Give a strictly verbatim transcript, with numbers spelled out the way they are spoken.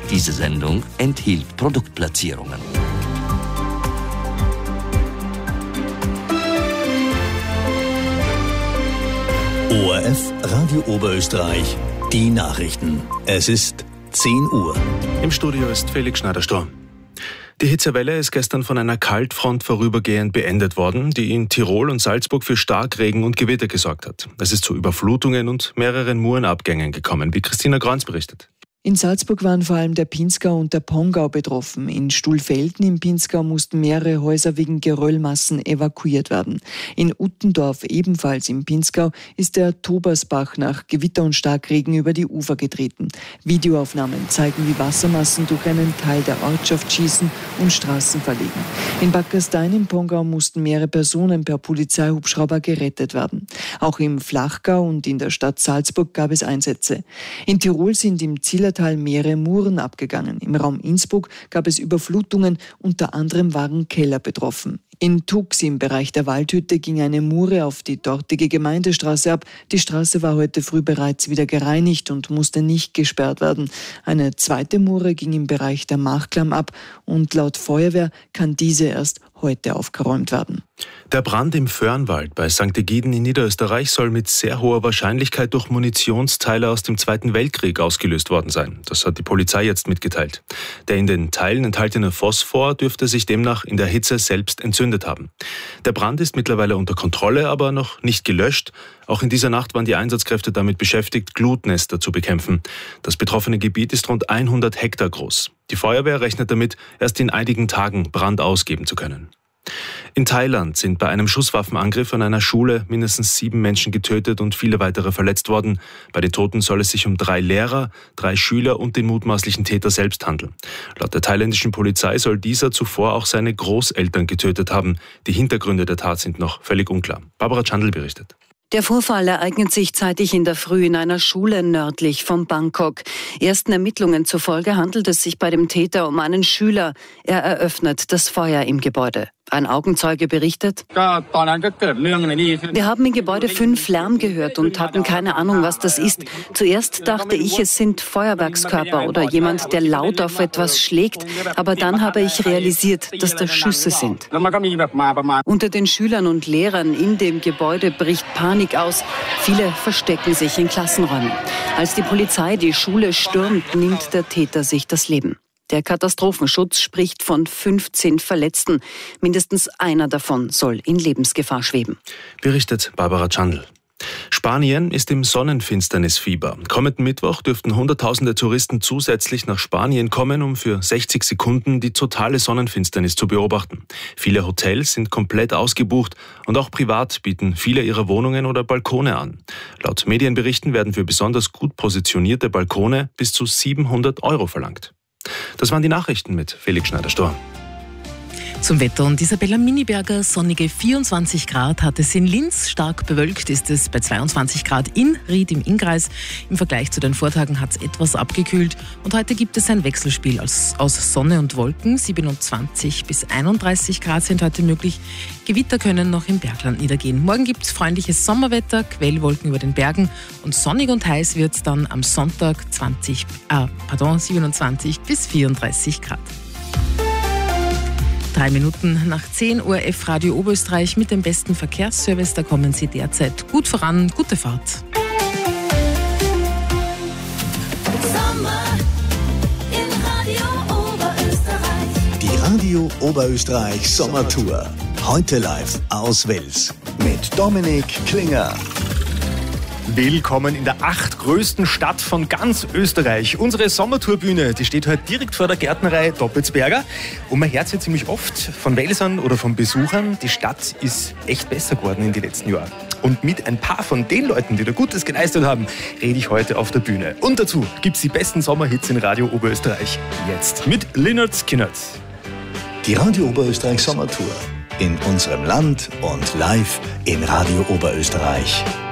Diese Sendung enthielt Produktplatzierungen. O R F Radio Oberösterreich, die Nachrichten. Es ist zehn Uhr. Im Studio ist Felix Schneider-Sturm. Die Hitzewelle ist gestern von einer Kaltfront vorübergehend beendet worden, die in Tirol und Salzburg für Starkregen und Gewitter gesorgt hat. Es ist zu Überflutungen und mehreren Murenabgängen gekommen, wie Christina Grans berichtet. In Salzburg waren vor allem der Pinzgau und der Pongau betroffen. In Stuhlfelden im Pinzgau mussten mehrere Häuser wegen Geröllmassen evakuiert werden. In Uttendorf, ebenfalls im Pinzgau, ist der Tobersbach nach Gewitter und Starkregen über die Ufer getreten. Videoaufnahmen zeigen, wie Wassermassen durch einen Teil der Ortschaft schießen und Straßen verlegen. In Backerstein im Pongau mussten mehrere Personen per Polizeihubschrauber gerettet werden. Auch im Flachgau und in der Stadt Salzburg gab es Einsätze. In Tirol sind im Zillertal mehrere Muren abgegangen. Im Raum Innsbruck gab es Überflutungen, unter anderem waren Keller betroffen. In Tux im Bereich der Waldhütte ging eine Mure auf die dortige Gemeindestraße ab. Die Straße war heute früh bereits wieder gereinigt und musste nicht gesperrt werden. Eine zweite Mure ging im Bereich der Machklamm ab und laut Feuerwehr kann diese erst heute aufgeräumt werden. Der Brand im Föhrenwald bei Sankt Egiden in Niederösterreich soll mit sehr hoher Wahrscheinlichkeit durch Munitionsteile aus dem Zweiten Weltkrieg ausgelöst worden sein. Das hat die Polizei jetzt mitgeteilt. Der in den Teilen enthaltene Phosphor dürfte sich demnach in der Hitze selbst entzündet haben. Der Brand ist mittlerweile unter Kontrolle, aber noch nicht gelöscht. Auch in dieser Nacht waren die Einsatzkräfte damit beschäftigt, Glutnester zu bekämpfen. Das betroffene Gebiet ist rund hundert Hektar groß. Die Feuerwehr rechnet damit, erst in einigen Tagen Brand ausgeben zu können. In Thailand sind bei einem Schusswaffenangriff an einer Schule mindestens sieben Menschen getötet und viele weitere verletzt worden. Bei den Toten soll es sich um drei Lehrer, drei Schüler und den mutmaßlichen Täter selbst handeln. Laut der thailändischen Polizei soll dieser zuvor auch seine Großeltern getötet haben. Die Hintergründe der Tat sind noch völlig unklar. Barbara Chandl berichtet. Der Vorfall ereignet sich zeitig in der Früh in einer Schule nördlich von Bangkok. Ersten Ermittlungen zufolge handelt es sich bei dem Täter um einen Schüler. Er eröffnet das Feuer im Gebäude. Ein Augenzeuge berichtet: Wir haben im Gebäude fünf Lärm gehört und hatten keine Ahnung, was das ist. Zuerst dachte ich, es sind Feuerwerkskörper oder jemand, der laut auf etwas schlägt. Aber dann habe ich realisiert, dass das Schüsse sind. Unter den Schülern und Lehrern in dem Gebäude bricht Panik aus. Viele verstecken sich in Klassenräumen. Als die Polizei die Schule stürmt, nimmt der Täter sich das Leben. Der Katastrophenschutz spricht von fünfzehn Verletzten. Mindestens einer davon soll in Lebensgefahr schweben. Berichtet Barbara Chandl. Spanien ist im Sonnenfinsternisfieber. Kommenden Mittwoch dürften Hunderttausende Touristen zusätzlich nach Spanien kommen, um für sechzig Sekunden die totale Sonnenfinsternis zu beobachten. Viele Hotels sind komplett ausgebucht und auch privat bieten viele ihre Wohnungen oder Balkone an. Laut Medienberichten werden für besonders gut positionierte Balkone bis zu siebenhundert Euro verlangt. Das waren die Nachrichten mit Felix Schneider-Sturm. Zum Wetter und Isabella Miniberger, sonnige vierundzwanzig Grad hat es in Linz, stark bewölkt ist es bei zweiundzwanzig Grad in Ried im Innkreis. Im Vergleich zu den Vortagen hat es etwas abgekühlt und heute gibt es ein Wechselspiel aus, aus Sonne und Wolken. siebenundzwanzig bis einunddreißig Grad sind heute möglich. Gewitter können noch im Bergland niedergehen. Morgen gibt es freundliches Sommerwetter, Quellwolken über den Bergen und sonnig und heiß wird es dann am Sonntag zwanzig, äh, pardon, siebenundzwanzig bis vierunddreißig Grad. Drei Minuten nach zehn Uhr F Radio Oberösterreich mit dem besten Verkehrsservice. Da kommen Sie derzeit gut voran. Gute Fahrt. Sommer in Radio Oberösterreich. Die Radio Oberösterreich Sommertour. Heute live aus Wels mit Dominik Klinger. Willkommen in der achtgrößten Stadt von ganz Österreich. Unsere Sommertourbühne, die steht heute direkt vor der Gärtnerei Doppelsberger. Und man hört sie ziemlich oft von Welsern oder von Besuchern. Die Stadt ist echt besser geworden in den letzten Jahren. Und mit ein paar von den Leuten, die da Gutes geleistet haben, rede ich heute auf der Bühne. Und dazu gibt's die besten Sommerhits in Radio Oberösterreich. Jetzt mit Lynyrd Skynyrd. Die Radio Oberösterreich Sommertour. In unserem Land und live in Radio Oberösterreich.